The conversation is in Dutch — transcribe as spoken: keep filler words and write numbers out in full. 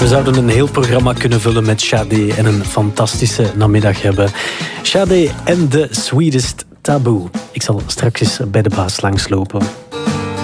We zouden een heel programma kunnen vullen met Sade en een fantastische namiddag hebben. Sade en de Sweetest Taboo. Ik zal straks eens bij de baas langslopen.